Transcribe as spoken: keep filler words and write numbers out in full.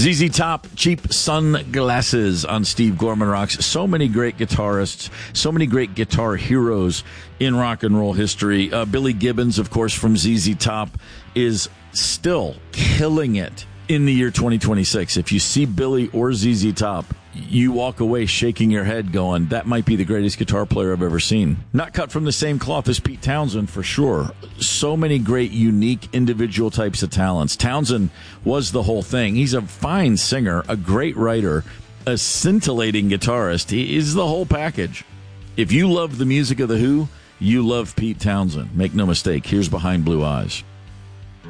Z Z Top, Cheap Sunglasses on Steve Gorman Rocks. So many great guitarists, so many great guitar heroes in rock and roll history. Uh, Billy Gibbons, of course, from Z Z Top, is still killing it in the year twenty twenty-six. If you see Billy or Z Z Top, you walk away shaking your head going, that might be the greatest guitar player I've ever seen. Not cut from the same cloth as Pete Townsend, for sure. So many great, unique, individual types of talents. Townsend was the whole thing. He's a fine singer, a great writer, a scintillating guitarist. He is the whole package. If you love the music of The Who, you love Pete Townsend. Make no mistake. Here's Behind Blue Eyes.